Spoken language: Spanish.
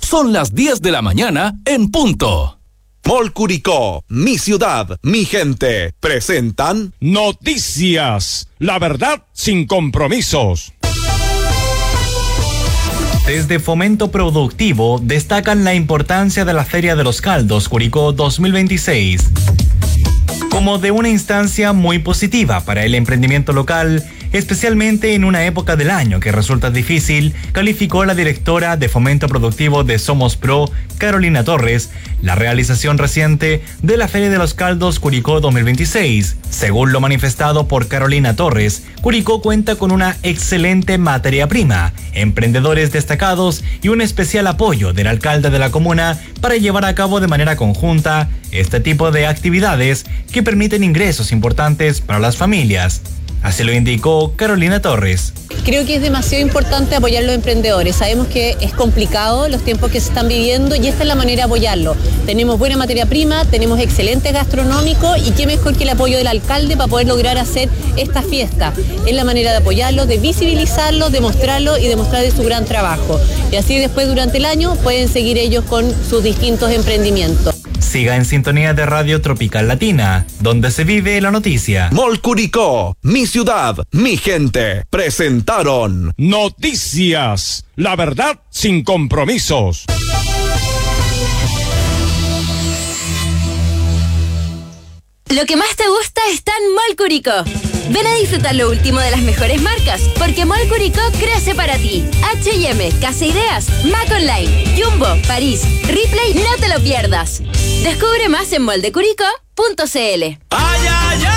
Son las 10 de la mañana en punto. Mall Curicó, mi ciudad, mi gente, presentan Noticias, la verdad sin compromisos. Desde Fomento Productivo destacan la importancia de la Feria de los Caldos Curicó 2026 como de una instancia muy positiva para el emprendimiento local, especialmente en una época del año que resulta difícil, calificó la directora de Fomento Productivo de Somos Pro, Carolina Torres, la realización reciente de la Feria de los Caldos Curicó 2026. Según lo manifestado por Carolina Torres, Curicó cuenta con una excelente materia prima, emprendedores destacados y un especial apoyo del alcalde de la comuna para llevar a cabo de manera conjunta este tipo de actividades que permiten ingresos importantes para las familias. Así lo indicó Carolina Torres. Creo que es demasiado importante apoyar a los emprendedores. Sabemos que es complicado los tiempos que se están viviendo y esta es la manera de apoyarlo. Tenemos buena materia prima, tenemos excelente gastronómico y qué mejor que el apoyo del alcalde para poder lograr hacer esta fiesta. Es la manera de apoyarlo, de visibilizarlo, de mostrarlo y demostrar de su gran trabajo. Y así después durante el año pueden seguir ellos con sus distintos emprendimientos. Siga en sintonía de Radio Tropical Latina, donde se vive la noticia. Mall Curicó, mi ciudad, mi gente, presentaron Noticias, la verdad sin compromisos. Lo que más te gusta está en Mall Curicó. Ven a disfrutar lo último de las mejores marcas, porque Mall Curicó crece para ti. H&M, Casa Ideas, Mac Online, Jumbo, París, Ripley, no te lo pierdas. Descubre más en moldecuricó.cl.